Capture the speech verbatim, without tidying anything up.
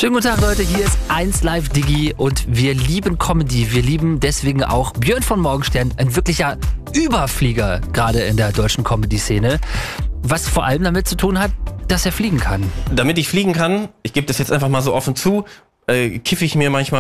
Schönen guten Tag, Leute, hier ist eins Live Digi und wir lieben Comedy. Wir lieben deswegen auch Björn von Morgenstern, ein wirklicher Überflieger gerade in der deutschen Comedy-Szene. Was vor allem damit zu tun hat, dass er fliegen kann. Damit ich fliegen kann, ich gebe das jetzt einfach mal so offen zu, äh, kiffe ich mir manchmal